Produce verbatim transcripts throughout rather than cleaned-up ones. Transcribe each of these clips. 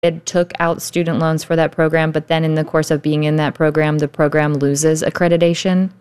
took out student loans for that program, but then in the course of being in that program, the program loses accreditation?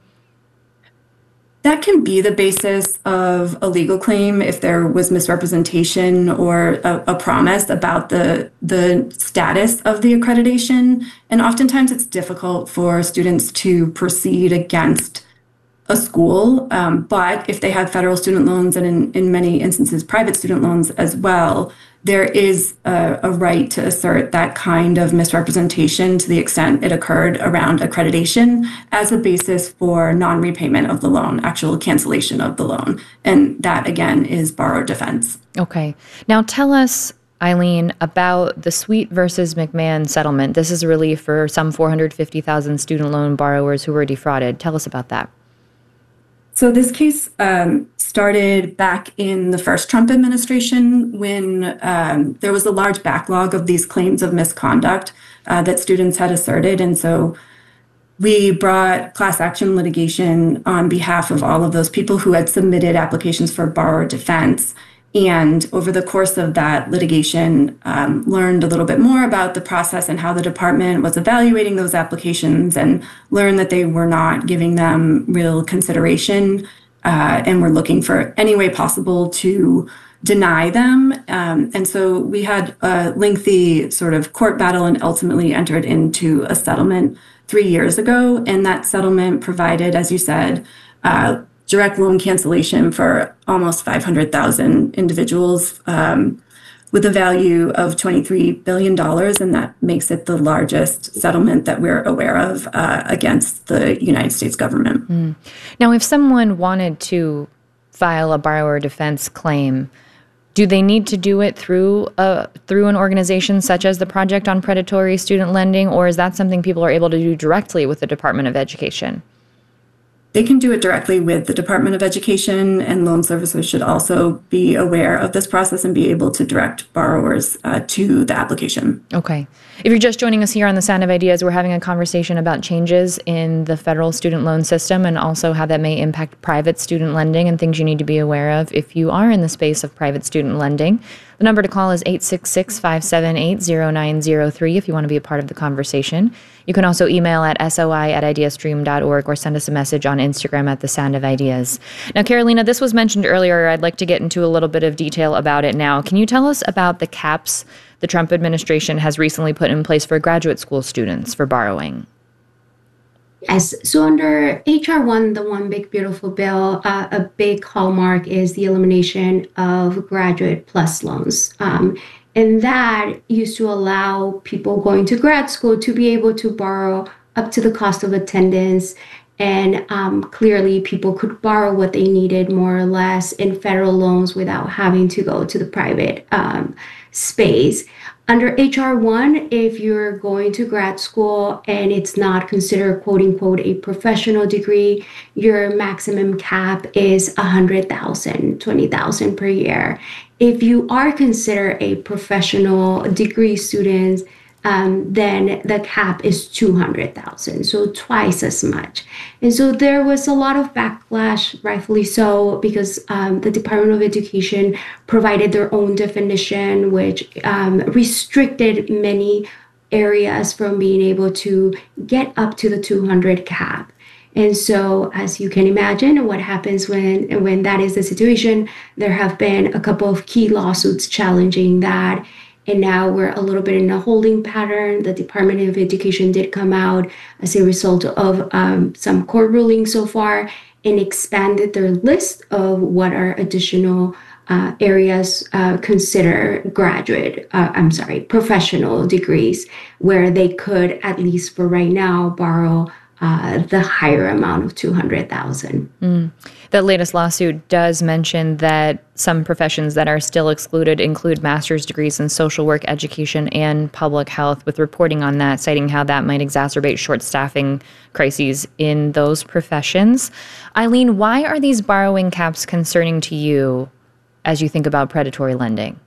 That can be the basis of a legal claim if there was misrepresentation or a, a promise about the, the status of the accreditation. And oftentimes it's difficult for students to proceed against a school, um, but if they have federal student loans and in, in many instances private student loans as well, there is a, a right to assert that kind of misrepresentation to the extent it occurred around accreditation as a basis for non-repayment of the loan, actual cancellation of the loan. And that, again, is borrower defense. Okay. Now tell us, Eileen, about the Sweet versus McMahon settlement. This is a relief for some four hundred fifty thousand student loan borrowers who were defrauded. Tell us about that. So this case um, started back in the first Trump administration when um, there was a large backlog of these claims of misconduct uh, that students had asserted. And so we brought class action litigation on behalf of all of those people who had submitted applications for borrower defense. And over the course of that litigation, um, learned a little bit more about the process and how the department was evaluating those applications, and learned that they were not giving them real consideration uh, and were looking for any way possible to deny them. Um, and so we had a lengthy sort of court battle and ultimately entered into a settlement three years ago. And that settlement provided, as you said, uh, direct loan cancellation for almost five hundred thousand individuals um, with a value of twenty-three billion dollars. And that makes it the largest settlement that we're aware of uh, against the United States government. Mm. Now, if someone wanted to file a borrower defense claim, do they need to do it through a, through an organization such as the Project on Predatory Student Lending, or is that something people are able to do directly with the Department of Education? They can do it directly with the Department of Education, and loan servicers should also be aware of this process and be able to direct borrowers uh, to the application. Okay. If you're just joining us here on The Sound of Ideas, we're having a conversation about changes in the federal student loan system and also how that may impact private student lending and things you need to be aware of if you are in the space of private student lending. The number to call is eight six six, five seven eight, zero nine zero three if you want to be a part of the conversation. You can also email at soi at ideastream dot org or send us a message on Instagram at The Sound of Ideas. Now, Carolina, this was mentioned earlier. I'd like to get into a little bit of detail about it now. Can you tell us about the caps the Trump administration has recently put in place for graduate school students for borrowing? Yes. So under H R one, the One Big Beautiful Bill, uh, a big hallmark is the elimination of graduate plus loans. Um, and that used to allow people going to grad school to be able to borrow up to the cost of attendance. And um, clearly people could borrow what they needed more or less in federal loans without having to go to the private um, space. Under H R one, if you're going to grad school and it's not considered quote unquote a professional degree, your maximum cap is one hundred thousand, twenty thousand per year. If you are considered a professional degree student, um, then the cap is two hundred thousand, so twice as much. And so there was a lot of backlash, rightfully so, because um, the Department of Education provided their own definition, which um, restricted many areas from being able to get up to the two hundred cap. And so, as you can imagine, what happens when, when that is the situation, there have been a couple of key lawsuits challenging that. And now we're a little bit in a holding pattern. The Department of Education did come out as a result of um, some court rulings so far and expanded their list of what are additional uh, areas uh, consider graduate, uh, I'm sorry, professional degrees, where they could, at least for right now, borrow uh, the higher amount of two hundred thousand dollars. Mm. The latest lawsuit does mention that some professions that are still excluded include master's degrees in social work, education, and public health, with reporting on that, citing how that might exacerbate short staffing crises in those professions. Eileen, why are these borrowing caps concerning to you as you think about predatory lending?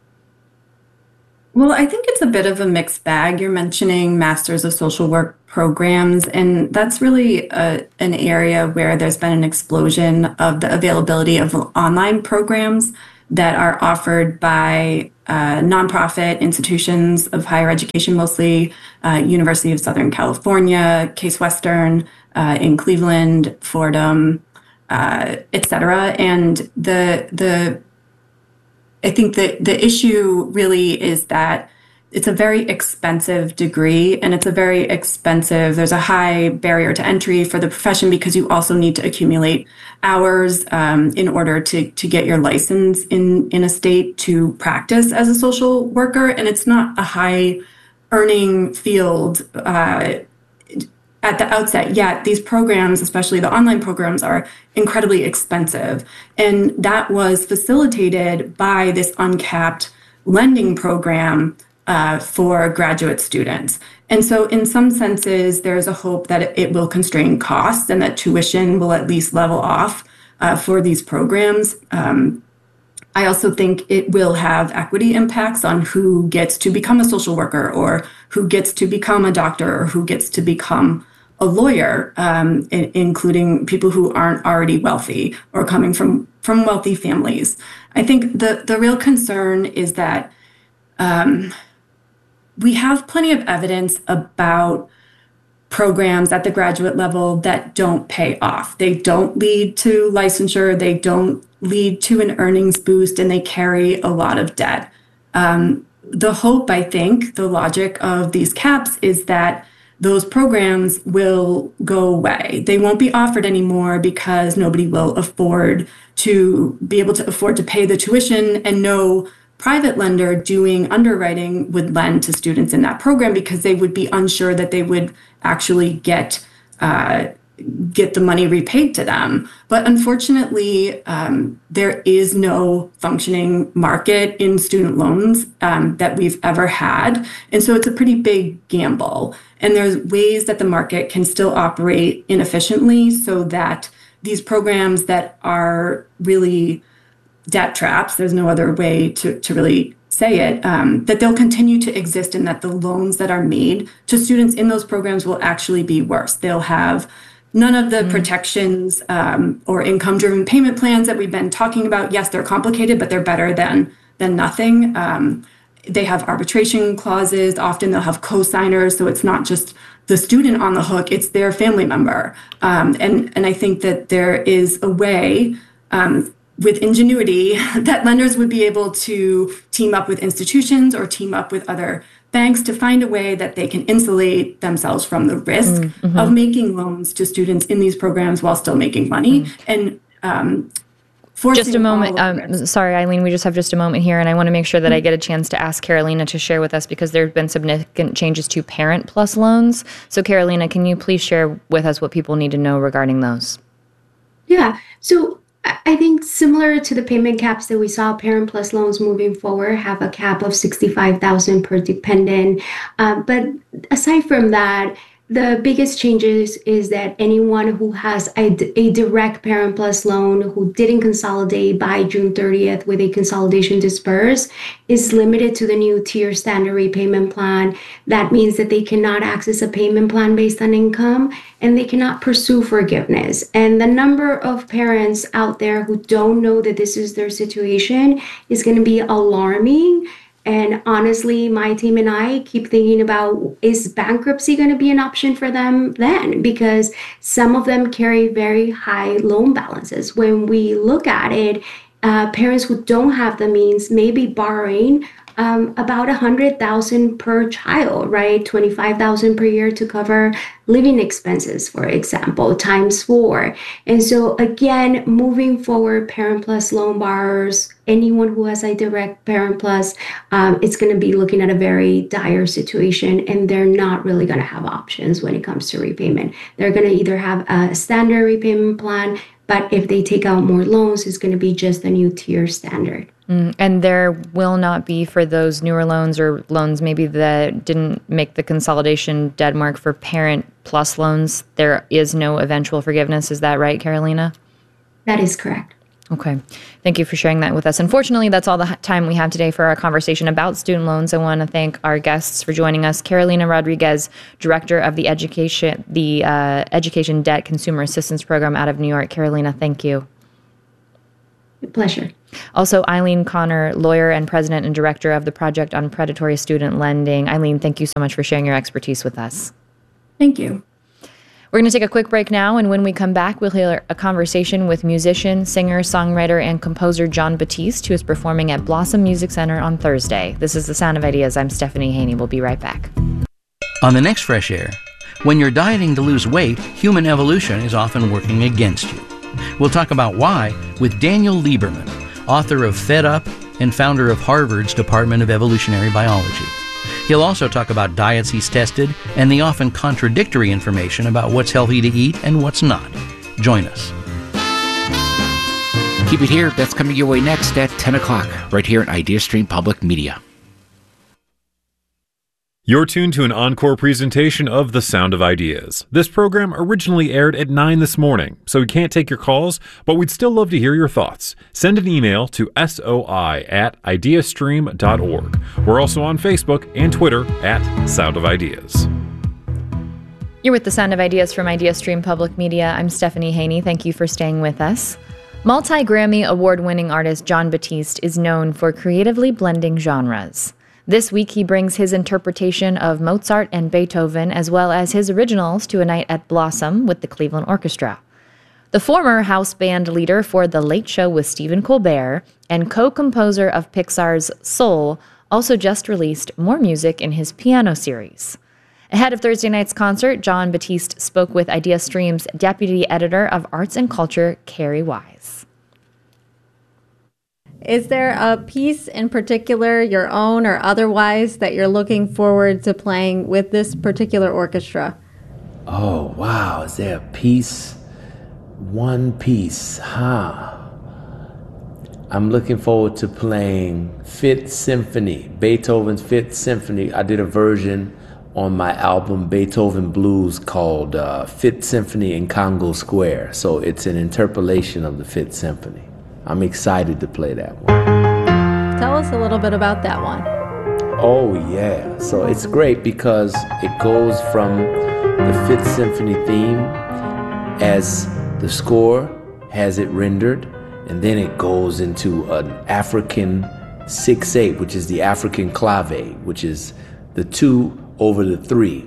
Well, I think it's a bit of a mixed bag. You're mentioning Masters of Social Work programs, and that's really a, an area where there's been an explosion of the availability of online programs that are offered by uh, nonprofit institutions of higher education, mostly uh, University of Southern California, Case Western uh, in Cleveland, Fordham, uh, et cetera. And the the I think the the issue really is that it's a very expensive degree, and it's a very expensive, there's a high barrier to entry for the profession because you also need to accumulate hours um, in order to, to get your license in, in a state to practice as a social worker. And it's not a high earning field uh, at the outset, yet these programs, especially the online programs, are incredibly expensive. And that was facilitated by this uncapped lending program Uh, for graduate students. And so in some senses, there's a hope that it, it will constrain costs and that tuition will at least level off uh, for these programs. Um, I also think it will have equity impacts on who gets to become a social worker or who gets to become a doctor or who gets to become a lawyer, um, I- including people who aren't already wealthy or coming from, from wealthy families. I think the, the real concern is that um, we have plenty of evidence about programs at the graduate level that don't pay off. They don't lead to licensure, they don't lead to an earnings boost, and they carry a lot of debt. Um, the hope, I think, the logic of these caps is that those programs will go away. They won't be offered anymore because nobody will afford to be able to afford to pay the tuition, and no private lender doing underwriting would lend to students in that program because they would be unsure that they would actually get uh, get the money repaid to them. But unfortunately, um, there is no functioning market in student loans um, that we've ever had. And so it's a pretty big gamble. And there's ways that the market can still operate inefficiently so that these programs that are really debt traps, there's no other way to, to really say it, um, that they'll continue to exist and that the loans that are made to students in those programs will actually be worse. They'll have none of the mm. protections um, or income-driven payment plans that we've been talking about. Yes, they're complicated, but they're better than, than nothing. Um, they have arbitration clauses. Often they'll have co-signers, so it's not just the student on the hook, it's their family member. Um, and, and I think that there is a way um, with ingenuity that lenders would be able to team up with institutions or team up with other banks to find a way that they can insulate themselves from the risk mm-hmm. of making loans to students in these programs while still making money. Mm. And um, just a moment. Um, sorry, Eileen, we just have just a moment here, and I want to make sure that mm-hmm. I get a chance to ask Carolina to share with us because there have been significant changes to Parent Plus loans. So Carolina, can you please share with us what people need to know regarding those? Yeah. So I think similar to the payment caps that we saw, Parent Plus loans moving forward have a cap of sixty-five thousand dollars per dependent. Um, but aside from that, the biggest changes is that anyone who has a, a direct Parent Plus loan who didn't consolidate by June thirtieth with a consolidation disperse is limited to the new tier standard repayment plan. That means that they cannot access a payment plan based on income and they cannot pursue forgiveness. And the number of parents out there who don't know that this is their situation is going to be alarming. And honestly, my team and I keep thinking about, is bankruptcy going to be an option for them then? Because some of them carry very high loan balances. When we look at it, uh, parents who don't have the means may be borrowing um, about one hundred thousand dollars per child, right? twenty-five thousand dollars per year to cover living expenses, for example, times four. And so again, moving forward, Parent Plus loan borrowers, anyone who has a direct Parent Plus, um, it's going to be looking at a very dire situation, and they're not really going to have options when it comes to repayment. They're going to either have a standard repayment plan, but if they take out more loans, it's going to be just a new tier standard. Mm, and there will not be, for those newer loans or loans maybe that didn't make the consolidation dead mark for Parent Plus loans, there is no eventual forgiveness. Is that right, Carolina? That is correct. Okay. Thank you for sharing that with us. Unfortunately, that's all the time we have today for our conversation about student loans. I want to thank our guests for joining us. Carolina Rodriguez, Director of the Education the uh, Education Debt Consumer Assistance Program out of New York. Carolina, thank you. Pleasure. Also, Eileen Connor, lawyer and president and director of the Project on Predatory Student Lending. Eileen, thank you so much for sharing your expertise with us. Thank you. We're going to take a quick break now, and when we come back, we'll hear a conversation with musician, singer, songwriter, and composer Jon Batiste, who is performing at Blossom Music Center on Thursday. This is The Sound of Ideas. I'm Stephanie Haney. We'll be right back. On the next Fresh Air, when you're dieting to lose weight, human evolution is often working against you. We'll talk about why with Daniel Lieberman, author of Fed Up and founder of Harvard's Department of Evolutionary Biology. He'll also talk about diets he's tested and the often contradictory information about what's healthy to eat and what's not. Join us. Keep it here. That's coming your way next at ten o'clock, right here at IdeaStream Public Media. You're tuned to an encore presentation of The Sound of Ideas. This program originally aired at nine this morning, so we can't take your calls, but we'd still love to hear your thoughts. Send an email to soi at ideastream dot org. We're also on Facebook and Twitter at Sound of Ideas. You're with The Sound of Ideas from IdeaStream Public Media. I'm Stephanie Haney. Thank you for staying with us. Multi-Grammy award-winning artist Jon Batiste is known for creatively blending genres. This week, he brings his interpretation of Mozart and Beethoven, as well as his originals, to a night at Blossom with the Cleveland Orchestra. The former house band leader for The Late Show with Stephen Colbert and co-composer of Pixar's Soul also just released more music in his piano series. Ahead of Thursday night's concert, Jon Batiste spoke with IdeaStream's deputy editor of arts and culture, Carrie Wise. Is there a piece in particular, your own or otherwise, that you're looking forward to playing with this particular orchestra? Oh, wow. Is there a piece? One piece, huh? I'm looking forward to playing Fifth Symphony, Beethoven's Fifth Symphony. I did a version on my album Beethoven Blues called uh, Fifth Symphony in Congo Square. So it's an interpolation of the Fifth Symphony. I'm excited to play that one. Tell us a little bit about that one. Oh, yeah. So it's great because it goes from the Fifth Symphony theme as the score has it rendered, and then it goes into an African six eight, which is the African clave, which is the two over the three.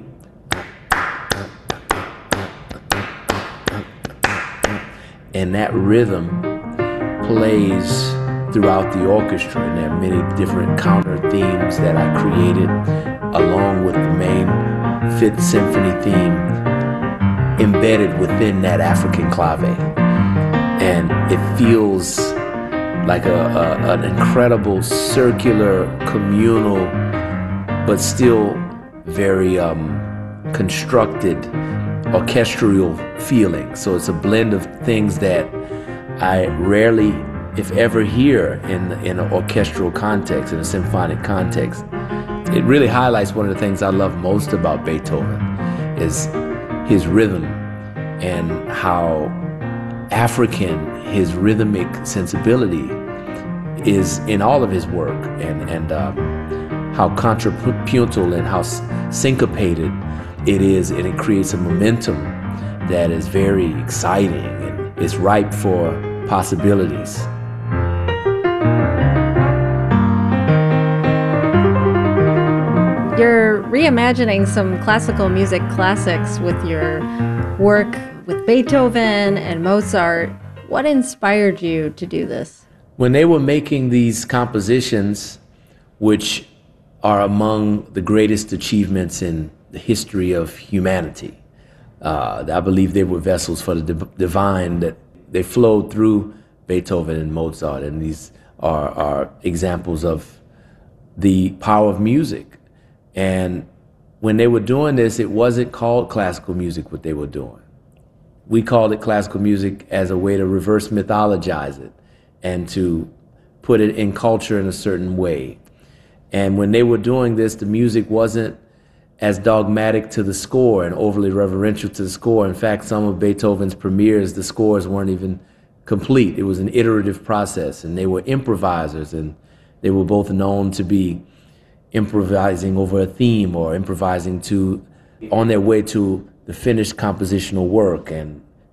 And that rhythm plays throughout the orchestra, and there are many different counter themes that I created along with the main Fifth Symphony theme embedded within that African clave. And it feels like a, a, an incredible circular, communal, but still very um, constructed orchestral feeling. So it's a blend of things that I rarely, if ever, hear in, in an orchestral context, in a symphonic context. It really highlights one of the things I love most about Beethoven is his rhythm and how African his rhythmic sensibility is in all of his work, and, and uh, how contrapuntal and how syncopated it is, and it creates a momentum that is very exciting and is ripe for possibilities. You're reimagining some classical music classics with your work with Beethoven and Mozart. What inspired you to do this? When they were making these compositions, which are among the greatest achievements in the history of humanity, uh, I believe they were vessels for the div- divine, that they flowed through Beethoven and Mozart, and these are, are examples of the power of music. And when they were doing this, it wasn't called classical music, what they were doing. We called it classical music as a way to reverse mythologize it and to put it in culture in a certain way. And when they were doing this, the music wasn't as dogmatic to the score and overly reverential to the score. In fact, some of Beethoven's premieres, the scores weren't even complete. It was an iterative process, and they were improvisers, and they were both known to be improvising over a theme or improvising to on their way to the finished compositional work. And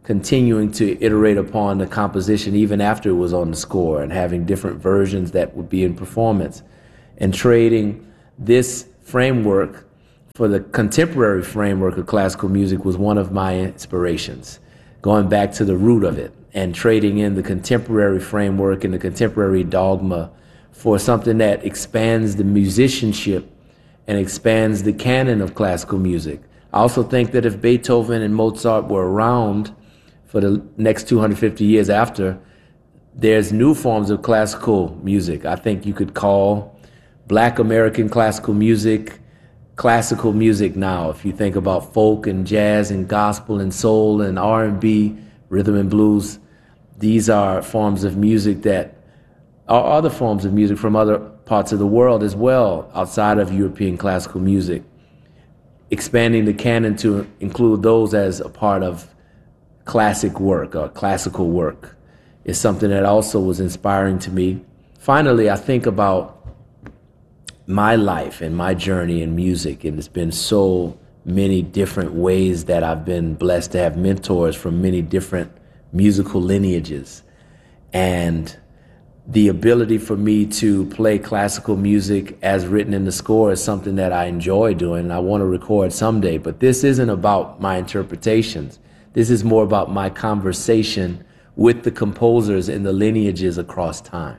continuing to iterate upon the composition even after it was on the score, and having different versions that would be in performance, and trading this framework for the contemporary framework of classical music was one of my inspirations, going back to the root of it and trading in the contemporary framework and the contemporary dogma for something that expands the musicianship and expands the canon of classical music. I also think that if Beethoven and Mozart were around for the next two hundred fifty years after, there's new forms of classical music. I think you could call Black American classical music classical music now. If you think about folk and jazz and gospel and soul and R and B, rhythm and blues, these are forms of music that are other forms of music from other parts of the world as well, outside of European classical music. Expanding the canon to include those as a part of classic work or classical work is something that also was inspiring to me. Finally, I think about my life and my journey in music, and it's been so many different ways that I've been blessed to have mentors from many different musical lineages. And the ability for me to play classical music as written in the score is something that I enjoy doing and I want to record someday. But this isn't about my interpretations. This is more about my conversation with the composers and the lineages across time.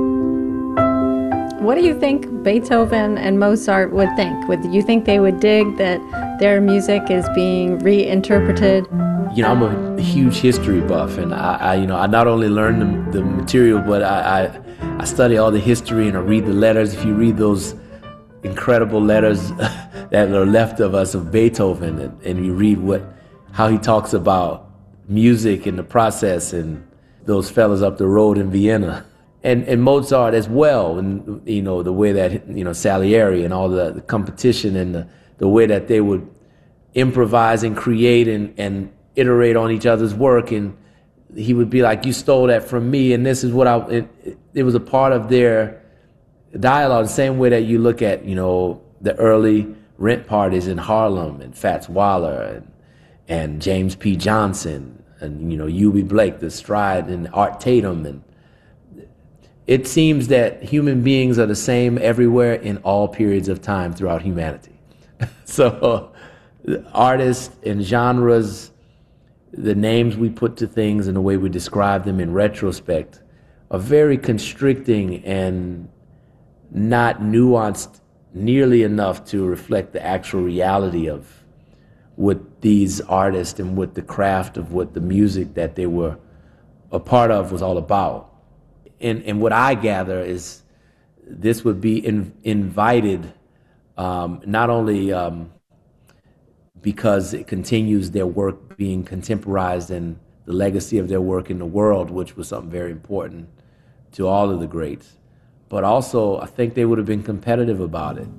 What do you think Beethoven and Mozart would think? Would you think they would dig that their music is being reinterpreted? You know, I'm a huge history buff, and I, I you know, I not only learn the, the material, but I, I, I study all the history and I read the letters. If you read those incredible letters that are left of us of Beethoven, and, and you read what, how he talks about music and the process, and those fellas up the road in Vienna. And, and Mozart as well, and you know, the way that, you know, Salieri and all the, the competition, and the, the way that they would improvise and create and, and iterate on each other's work, and he would be like, you stole that from me, and this is what I, it, it was a part of their dialogue, the same way that you look at, you know, the early rent parties in Harlem, and Fats Waller, and, and James P. Johnson, and, you know, Eubie Blake, the Stride, and Art Tatum, and it seems that human beings are the same everywhere in all periods of time throughout humanity. So artists and genres, the names we put to things and the way we describe them in retrospect are very constricting and not nuanced nearly enough to reflect the actual reality of what these artists and what the craft of what the music that they were a part of was all about. And, and what I gather is this would be in, invited um, not only um, because it continues their work being contemporized and the legacy of their work in the world, which was something very important to all of the greats, but also I think they would have been competitive about it.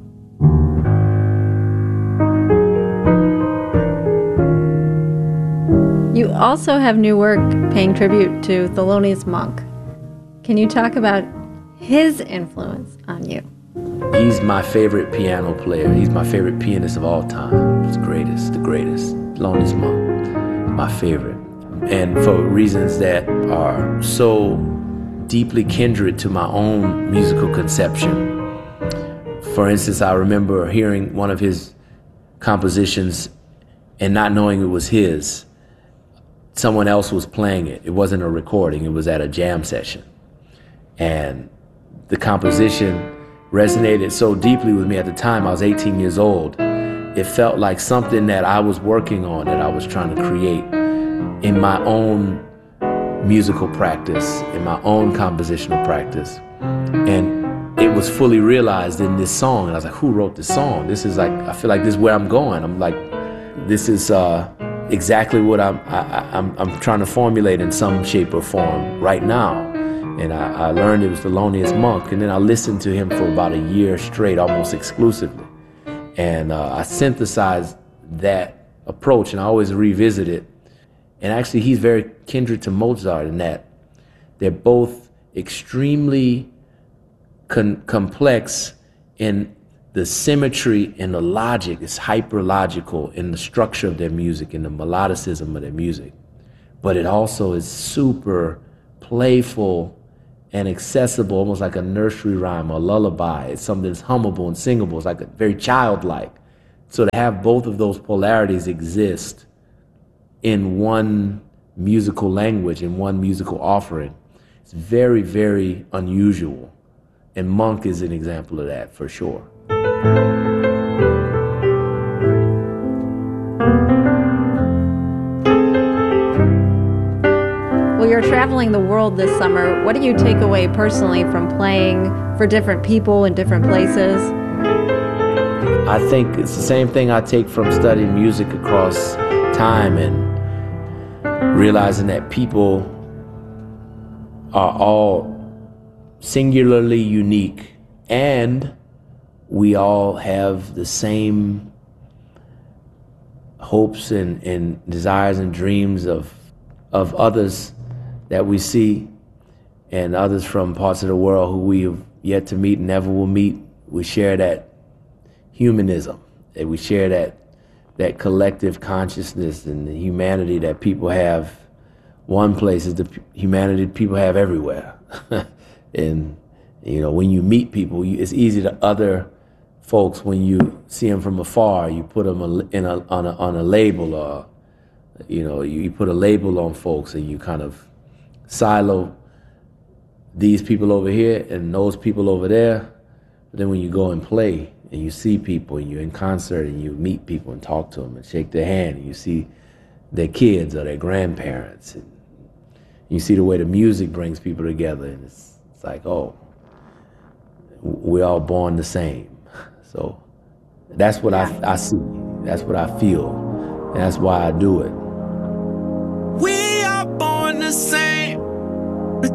You also have new work paying tribute to Thelonious Monk. Can you talk about his influence on you? He's my favorite piano player. He's my favorite pianist of all time. He's the greatest, the greatest. Thelonious Monk, my favorite. And for reasons that are so deeply kindred to my own musical conception. For instance, I remember hearing one of his compositions and not knowing it was his. Someone else was playing it. It wasn't a recording. It was at a jam session. And the composition resonated so deeply with me at the time. I was eighteen years old. It felt like something that I was working on, that I was trying to create in my own musical practice, in my own compositional practice. And it was fully realized in this song. And I was like, who wrote this song? This is like, I feel like this is where I'm going. I'm like, this is uh, exactly what I'm, I, I'm, I'm trying to formulate in some shape or form right now. And I, I learned it was Thelonious Monk, and then I listened to him for about a year straight, almost exclusively. And uh, I synthesized that approach, and I always revisit it. And actually, he's very kindred to Mozart in that they're both extremely con- complex in the symmetry and the logic. It's hyper-logical in the structure of their music and the melodicism of their music. but it also is super playful and accessible, almost like a nursery rhyme or lullaby. It's something that's hummable and singable. It's like a, very childlike. So to have both of those polarities exist in one musical language, in one musical offering, it's very, very unusual. And Monk is an example of that, for sure. Well, you're traveling the world this summer. What do you take away personally from playing for different people in different places? I think it's the same thing I take from studying music across time and realizing that people are all singularly unique, and we all have the same hopes and, and desires and dreams of of others that we see, and others from parts of the world who we have yet to meet and never will meet. We share that humanism, and we share that that collective consciousness and the humanity that people have. One place is the humanity people have everywhere. And, you know, when you meet people, you, it's easy to other folks when you see them from afar. You put them in a, on, a, on a label, or, you know, you, you put a label on folks, and you kind of silo these people over here and those people over there. But then when you go and play and you see people and you're in concert and you meet people and talk to them and shake their hand, and you see their kids or their grandparents, and you see the way the music brings people together, and it's, it's like, oh, we're all born the same. So that's what I, I see, that's what I feel, and that's why I do it. We are born the same.